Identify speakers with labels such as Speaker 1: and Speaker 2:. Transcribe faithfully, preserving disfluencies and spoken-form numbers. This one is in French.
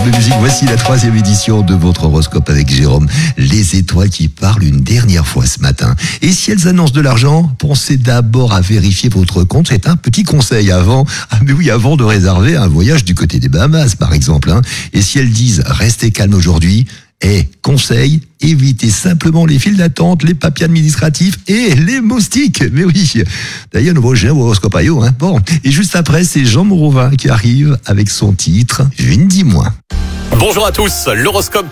Speaker 1: de musique. Voici la troisième édition de votre horoscope avec Jérôme. Les étoiles qui parlent une dernière fois ce matin. Et si elles annoncent de l'argent, pensez d'abord à vérifier votre compte. C'est un petit conseil avant, ah mais oui, avant de réserver un voyage du côté des Bahamas, par exemple. Hein. Et si elles disent restez calme aujourd'hui, et conseil, évitez simplement les files d'attente, les papiers administratifs et les moustiques. Mais oui, d'ailleurs, nous rejoignons au horoscope I O. Hein. Bon, et juste après, c'est Jean Morovin qui arrive avec son titre « Je ne dis moins ».
Speaker 2: Bonjour à tous, l'horoscope